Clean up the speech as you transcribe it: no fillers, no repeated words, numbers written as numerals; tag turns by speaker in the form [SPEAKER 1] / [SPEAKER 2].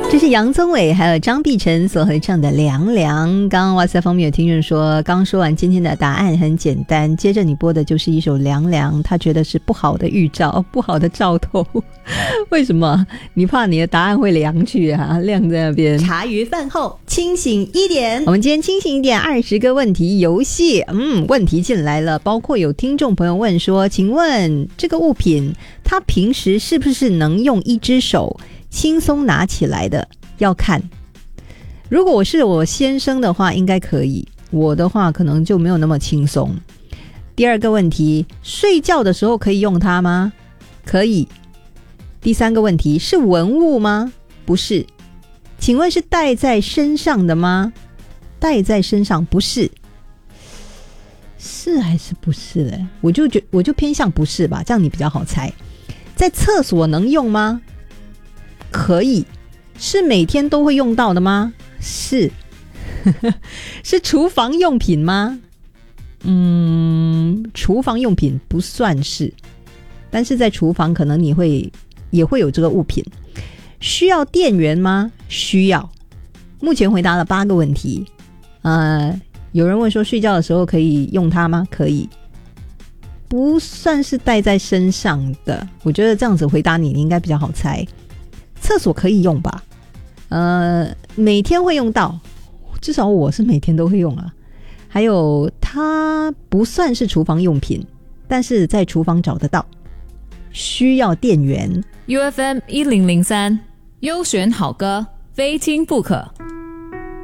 [SPEAKER 1] 这是杨宗纬还有张碧晨所合唱的《凉凉》。刚刚哇塞方面有听众说，刚说完今天的答案很简单，接着你播的就是一首《凉凉》，他觉得是不好的预兆，不好的兆头。为什么？你怕你的答案会凉去啊？晾在那边。
[SPEAKER 2] 茶余饭后清醒一点，
[SPEAKER 1] 我们今天清醒一点，20个问题游戏。问题进来了，包括有听众朋友问说，请问这个物品它平时是不是能用一只手轻松拿起来的？要看，如果我是我先生的话应该可以，我的话可能就没有那么轻松。第二个问题，睡觉的时候可以用它吗？可以。第三个问题，是文物吗？不是。请问是戴在身上的吗？戴在身上不是。是还是不是嘞？我就偏向不是吧，这样你比较好猜。在厕所能用吗？可以。是每天都会用到的吗？是。是厨房用品吗？厨房用品不算是，但是在厨房可能你也会有这个物品。需要电源吗？需要。目前回答了8个问题。有人问说睡觉的时候可以用它吗？可以。不算是戴在身上的，我觉得这样子回答你应该比较好猜。厕所可以用吧？每天会用到，至少我是每天都会用啊。还有它不算是厨房用品，但是在厨房找得到。需要电源。
[SPEAKER 3] UFM 1003优选好歌，非听不可。